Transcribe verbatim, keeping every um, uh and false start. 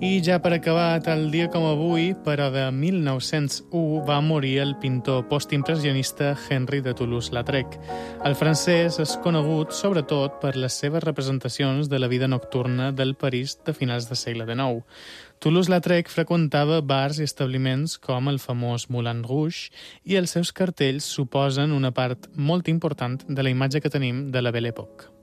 I ja per acabar, tal dia com avui, però de mil nou-cents u, va morir el pintor postimpressionista Henri de Toulouse-Lautrec. El francès és conegut sobretot per les seves representacions de la vida nocturna del París de finals de segle dinou. Toulouse-Lautrec freqüentava bars i establiments com el famós Moulin Rouge i els seus cartells suposen una part molt important de la imatge que tenim de la Belle Époque.